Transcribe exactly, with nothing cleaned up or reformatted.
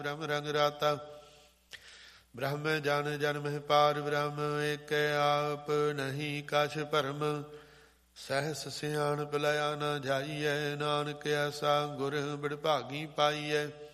ਬ੍ਰਹਮ ਰੰਗ ਰਾਤਾ। ਬ੍ਰਹਮ ਜਨ ਜਨਮ ਪਾਰ ਬ੍ਰਹਮ ਏਕ ਆਪ ਨਹੀਂ ਕਛ ਭਰਮ। ਸਹਿਸ ਸਿਆਣਪ ਲਿਆ ਨਾ ਜਾਈਐ ਨਾਨਕ ਐਸਾ ਗੁਰ ਬੜਭਾਗੀ ਪਾਈਐ।